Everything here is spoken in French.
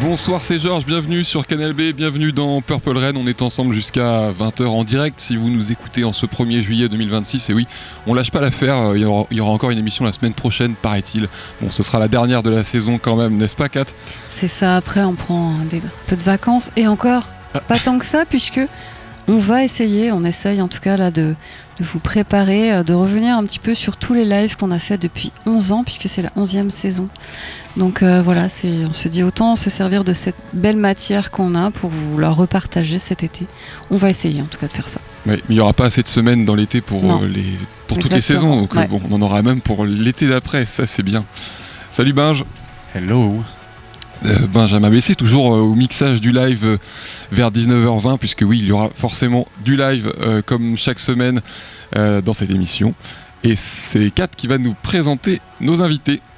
Bonsoir, c'est Georges, bienvenue sur Canal B, bienvenue dans Purple Rain. On est ensemble jusqu'à 20h en direct si vous nous écoutez en ce 1er juillet 2026. Et oui, on lâche pas l'affaire, il y aura encore une émission la semaine prochaine, paraît-il. Bon, ce sera la dernière de la saison quand même, n'est-ce pas Kat ? C'est ça, après on prend un peu de vacances et encore, pas tant que ça puisque on essaye en tout cas là de vous préparer, de revenir un petit peu sur tous les lives qu'on a fait depuis 11 ans puisque c'est la 11e saison. Donc voilà, on se dit autant se servir de cette belle matière qu'on a pour vous la repartager cet été. On va essayer en tout cas de faire ça. Oui, mais il n'y aura pas assez de semaines dans l'été pour toutes les saisons, donc ouais. Bon, on en aura même pour l'été d'après, ça c'est bien. Salut Binge. Hello. Benjamin Bessé, toujours au mixage du live vers 19h20, puisque oui, il y aura forcément du live comme chaque semaine dans cette émission. Et c'est Kat qui va nous présenter nos invités.